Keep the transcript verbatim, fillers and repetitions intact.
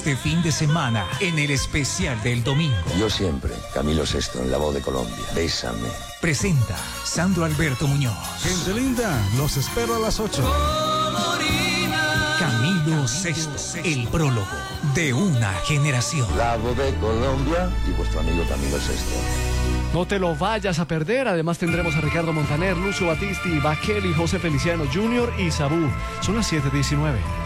este fin de semana en el especial del domingo. Yo siempre, Camilo Sesto, en La Voz de Colombia. Bésame. Presenta Sandro Alberto Muñoz. Gente linda, los espero a las ocho. Camilo Sesto, el prólogo de una generación. La Voz de Colombia y vuestro amigo Camilo Sesto. No te lo vayas a perder. Además tendremos a Ricardo Montaner, Lucio Battisti, Baquel y José Feliciano junior y Sabú. Son las siete diecinueve.